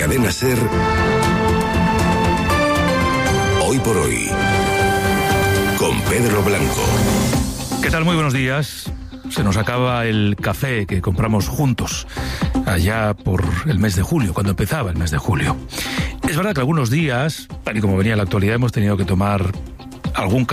Cadena SER, Hoy por Hoy, con Pedro Blanco. ¿Qué tal? Muy buenos días. Se nos acaba el café que compramos juntos allá por el mes de julio, cuando empezaba el mes de julio. Es verdad que algunos días, tal y como venía la actualidad, hemos tenido que tomar algún café